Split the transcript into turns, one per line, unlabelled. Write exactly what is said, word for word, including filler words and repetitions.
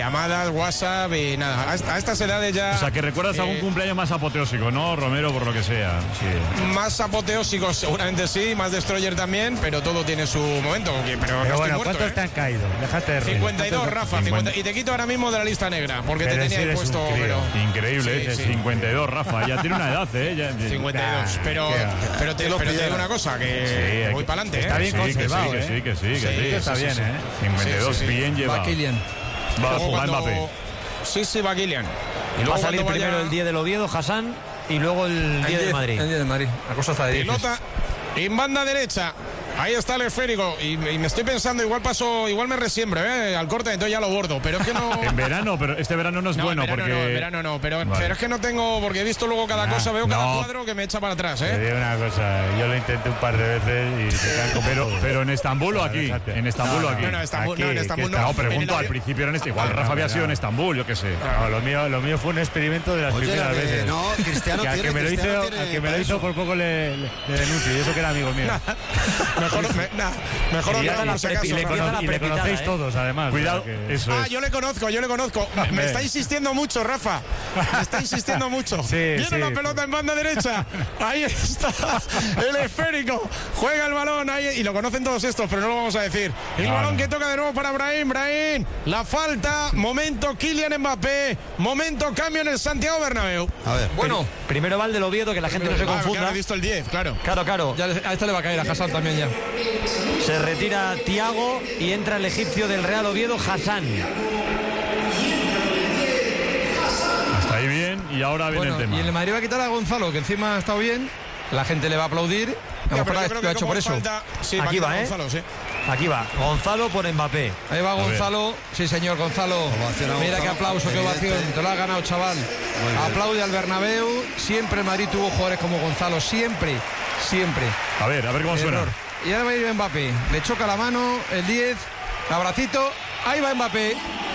llamadas, WhatsApp y nada. A, a estas edades ya...
O sea, que recuerdas
eh,
algún cumpleaños más apoteósico, ¿no, Romero? Por lo que sea. Sí.
Más apoteósicos seguramente sí, más Destroyer también, pero todo tiene su momento. Pero,
pero
no estoy
bueno,
muerto,
¿cuántos
¿eh?
te han caído? Déjate de reír.
cincuenta y dos, Rafa, cincuenta, y te quito ahora mismo de la lista negra, porque
pero
te tenía
si
ahí puesto... Pero,
Increíble,
sí,
ese
sí.
cincuenta y dos, Rafa. Ya tiene una edad, ¿eh? Ya,
cincuenta y dos, pero, pero, te, pero te digo una cosa, que
sí,
voy para adelante, ¿eh?
Está bien
sí,
conservado,
que sí,
¿eh?
que sí, que sí, que sí,
Sí,
está
sí,
bien,
sí,
¿eh?
cincuenta y dos,
sí, sí, sí.
bien llevado.
Va Kylian.
Va a
Luego
jugar
cuando-
Mbappé.
Sí, sí, va Kylian. Y
Va
luego
a salir
cuando
primero
vaya-
el día del Oviedo, Hassan, y luego el día de Madrid.
El día de Madrid. La cosa está de diez.
Pelota en banda derecha. Ahí está el esférico. Y, y me estoy pensando, igual paso, igual me resiembro, ¿eh? Al corte, entonces ya lo bordo. Pero es que no.
En verano, pero este verano no es
No,
bueno
en verano
porque.
no, en verano no, pero,
Vale.
pero es que no tengo, porque he visto luego cada cosa, veo cada
no.
cuadro que me echa para atrás,
Te
¿eh?
digo una cosa, yo lo intenté un par de veces y se caen como
Pero,
todo.
pero en Estambul o aquí.
Déjate.
En Estambul
No,
o
no,
aquí.
No, no, Estambul,
Aquí,
no, en
que
Estambul
está-
no.
No, pregunto,
En el
al
avión-
principio era en este. Igual
No,
Rafa
no,
había
no.
sido en Estambul, yo qué sé.
No, lo mío, lo mío fue un experimento de las
Oye,
primeras
la de-
veces.
no, Cristiano
que al
tiene,
que me lo hizo,
Cristiano tiene
al que me
para
lo hizo
eso.
por poco le, le, le denuncio, y eso que era amigo mío.
Mejor, me, nah, mejor
Y
os
ya
dejo
la
por si acaso,
prepi-
Y le,
Rafa.
cono-
cono- y le
prepitada,
conocéis
¿eh?
todos, además.
Cuidado,
o sea que-
eso
Ah,
es.
yo le conozco, yo le conozco. Me, me está insistiendo mucho, Rafa. Me está insistiendo mucho.
Sí,
Viene
sí.
la pelota en banda derecha. Ahí está el esférico. Juega el balón ahí y lo conocen todos estos, pero no lo vamos a decir. El
No,
balón
no.
que toca de nuevo para Brahim. Brahim. La falta. Momento Kylian Mbappé. Momento cambio en el Santiago Bernabéu.
A ver.
Bueno,
Primero va el del Oviedo, que la gente no se
Ah, porque
confunda.
ahora he visto el diez, claro.
Claro, claro.
ya a esta le va a caer a Hassan también ya.
Se retira Thiago y entra el egipcio del Real Oviedo, Hassan.
Hasta ahí bien, y ahora viene
Bueno,
el tema.
y el Madrid va a quitar a Gonzalo, que encima ha estado bien. La gente le va a aplaudir. A lo
Ya,
mejor
pero yo
lo
creo
ha
que
hecho
como
por eso.
falta- sí,
Aquí
va, a
va,
quitar
¿eh?
Gonzalo, sí.
Aquí va, Gonzalo por Mbappé.
Ahí va
ver.
Gonzalo. Sí, señor Gonzalo.
Ovación a
Mira
Gonzalo.
qué aplauso, qué ovación.
Evidente.
Te lo has ganado, chaval.
bien.
Aplaude al Bernabéu. Siempre el Madrid tuvo jugadores como Gonzalo. Siempre, siempre.
A ver, a ver cómo suena.
Error. Y ahora va a ir Mbappé. Le choca la mano, el diez. Abracito. Ahí va Mbappé.